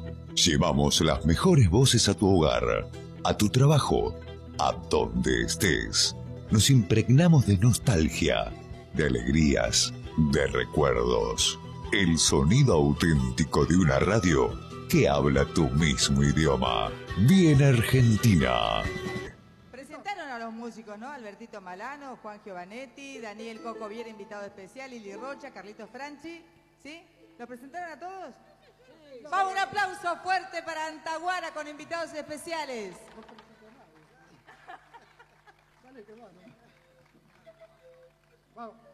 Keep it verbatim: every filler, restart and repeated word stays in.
Llevamos las mejores voces a tu hogar, a tu trabajo, a donde estés. Nos impregnamos de nostalgia, de alegrías, de recuerdos. El sonido auténtico de una radio que habla tu mismo idioma. Bien Argentina. Presentaron a los músicos, ¿no? Albertito Malano, Juan Giovanetti, Daniel Coco Viera, invitado especial, Lili Rocha, Carlitos Franchi. ¿Sí? ¿Los presentaron a todos? Vamos, un aplauso fuerte para Antaguara con invitados especiales. Dale que va, ¿no? Vamos.